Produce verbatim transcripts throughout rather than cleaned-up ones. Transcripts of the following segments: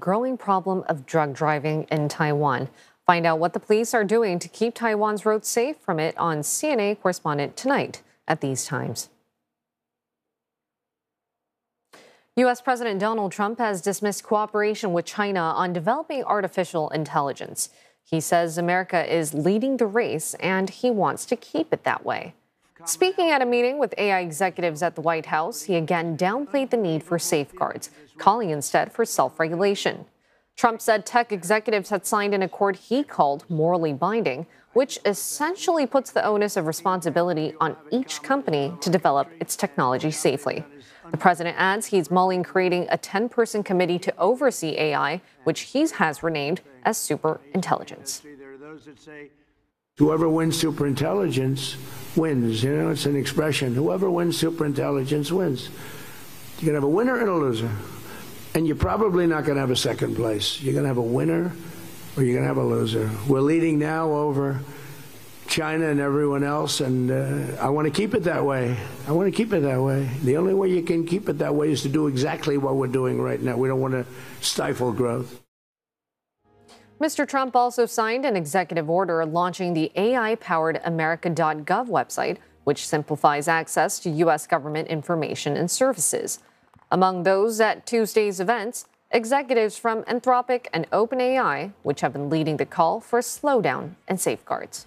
growing problem of drug driving in Taiwan. Find out what the police are doing to keep Taiwan's roads safe from it on C N A correspondent tonight at these times. U S President Donald Trump has dismissed cooperation with China on developing artificial intelligence. He says America is leading the race and he wants to keep it that way. Speaking at a meeting with A I executives at the White House, he again downplayed the need for safeguards, calling instead for self-regulation. Trump said tech executives had signed an accord he called morally binding, which essentially puts the onus of responsibility on each company to develop its technology safely. The president adds he's mulling creating a ten-person committee to oversee A I, which he has renamed as superintelligence. Whoever wins superintelligence wins. You know, it's an expression. Whoever wins superintelligence wins. You're going to have a winner and a loser. And you're probably not going to have a second place. You're going to have a winner or you're going to have a loser. We're leading now over China and everyone else, and uh, I want to keep it that way. I want to keep it that way. The only way you can keep it that way is to do exactly what we're doing right now. We don't want to stifle growth. Mister Trump also signed an executive order launching the A I-powered America dot gov website, which simplifies access to U S government information and services. Among those at Tuesday's events, executives from Anthropic and OpenAI, which have been leading the call for a slowdown and safeguards.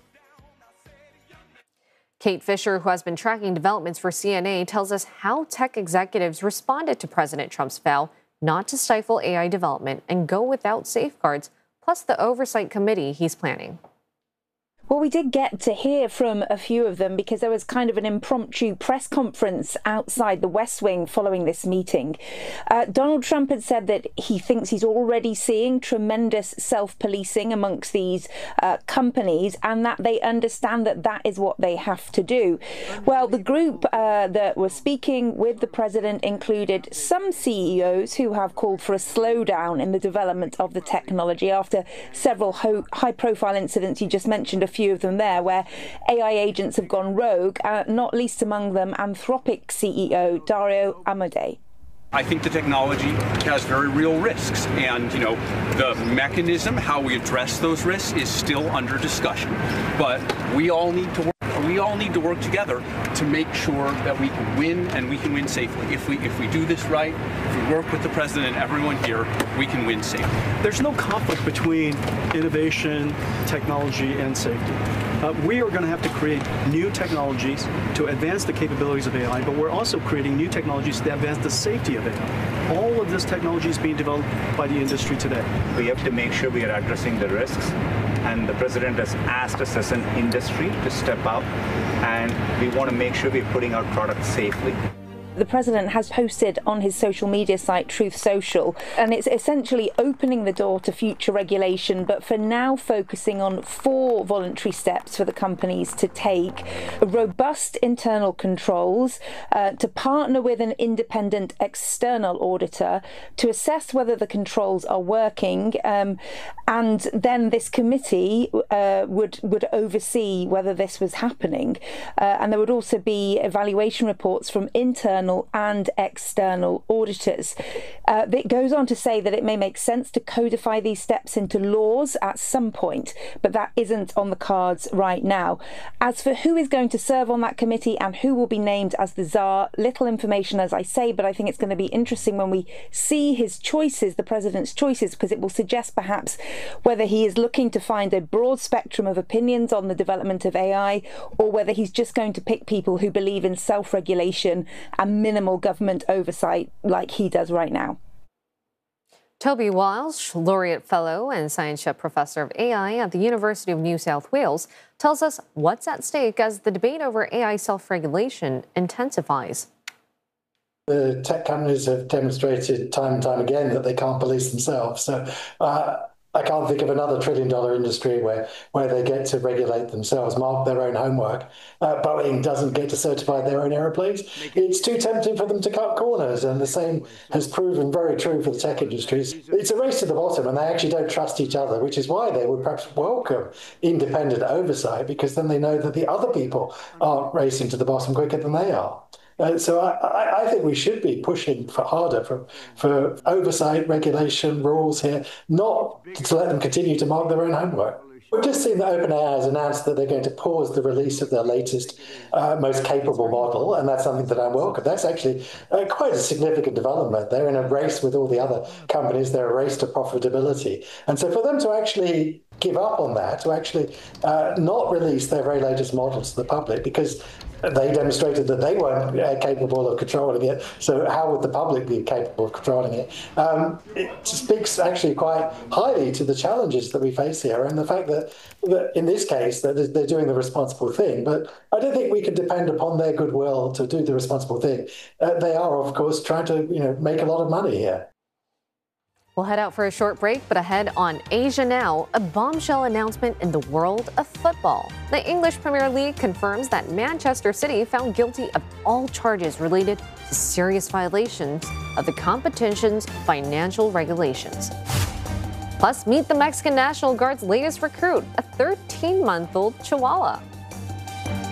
Kate Fisher, who has been tracking developments for C N A, tells us how tech executives responded to President Trump's vow not to stifle A I development and go without safeguards, plus the oversight committee he's planning. Well, we did get to hear from a few of them because there was kind of an impromptu press conference outside the West Wing following this meeting. Uh, Donald Trump had said that he thinks he's already seeing tremendous self-policing amongst these uh, companies and that they understand that that is what they have to do. Well, the group uh, that was speaking with the president included some C E Os who have called for a slowdown in the development of the technology after several ho- high-profile incidents you just mentioned a few of them there, where A I agents have gone rogue, uh, not least among them Anthropic C E O Dario Amodei. I think the technology has very real risks, and you know the mechanism, how we address those risks, is still under discussion. But we all need to work. We all need to work together to make sure that we can win and we can win safely. If we if we do this right, if we work with the president and everyone here, we can win safely. There's no conflict between innovation, technology, and safety. Uh, we are going to have to create new technologies to advance the capabilities of A I, but we're also creating new technologies to advance the safety of A I. All of this technology is being developed by the industry today. We have to make sure we are addressing the risks, and the president has asked us as an industry to step up, and we want to make sure we're putting our products safely. The president has posted on his social media site, Truth Social, and it's essentially opening the door to future regulation, but for now focusing on four voluntary steps for the companies to take: robust internal controls, uh, to partner with an independent external auditor to assess whether the controls are working, um, and then this committee uh, would would oversee whether this was happening, uh, and there would also be evaluation reports from internal and external auditors. Uh, it goes on to say that it may make sense to codify these steps into laws at some point, but that isn't on the cards right now. As for who is going to serve on that committee and who will be named as the czar, little information, as I say, but I think it's going to be interesting when we see his choices, the president's choices, because it will suggest perhaps whether he is looking to find a broad spectrum of opinions on the development of A I, or whether he's just going to pick people who believe in self-regulation and minimal government oversight like he does right now. Toby Walsh, Laureate Fellow and Science Ship Professor of A I at the University of New South Wales, tells us what's at stake as the debate over A I self-regulation intensifies. The tech companies have demonstrated time and time again that they can't police themselves. So uh, I can't think of another trillion dollar industry where, where they get to regulate themselves, mark their own homework. Uh, Boeing doesn't get to certify their own aeroplanes. It's too tempting for them to cut corners, and the same has proven very true for the tech industries. It's a race to the bottom, and they actually don't trust each other, which is why they would perhaps welcome independent oversight, because then they know that the other people aren't racing to the bottom quicker than they are. Uh, so I, I think we should be pushing for harder for, for oversight, regulation, rules here, not to let them continue to mark their own homework. We've just seen that OpenAI has announced that they're going to pause the release of their latest, uh, most capable model, and that's something that I welcome. That's actually uh, quite a significant development. They're in a race with all the other companies. They're a race to profitability. And so for them to actually give up on that, to actually uh, not release their very latest models to the public, because they demonstrated that they weren't uh, capable of controlling it. So how would the public be capable of controlling it? Um, it speaks actually quite highly to the challenges that we face here, and the fact that, that in this case that they're doing the responsible thing. But I don't think we can depend upon their goodwill to do the responsible thing. Uh, they are, of course, trying to you know make a lot of money here. We'll head out for a short break, but ahead on Asia Now, a bombshell announcement in the world of football. The English Premier League confirms that Manchester City found guilty of all charges related to serious violations of the competition's financial regulations. Plus, meet the Mexican National Guard's latest recruit, a thirteen-month-old Chihuahua.